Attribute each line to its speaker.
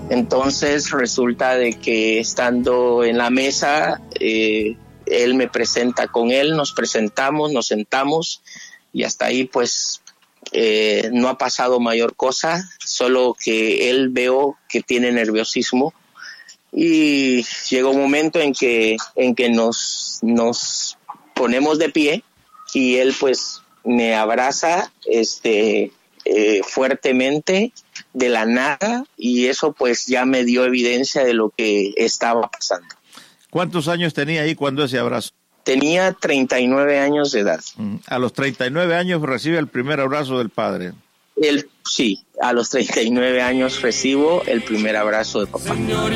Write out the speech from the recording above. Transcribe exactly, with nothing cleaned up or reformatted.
Speaker 1: Entonces resulta de que estando en la mesa, eh, él me presenta con él, nos presentamos, nos sentamos y hasta ahí pues eh, no ha pasado mayor cosa, solo que él veo que tiene nerviosismo y llega un momento en que, en que nos, nos ponemos de pie y él pues me abraza este, eh, fuertemente de la nada y eso pues ya me dio evidencia de lo que estaba pasando.
Speaker 2: ¿Cuántos años tenía ahí cuando ese abrazo?
Speaker 1: Tenía treinta y nueve años de edad.
Speaker 2: A los treinta y nueve años recibe el primer abrazo del padre.
Speaker 1: El, sí, a los treinta y nueve años recibo el primer abrazo de papá.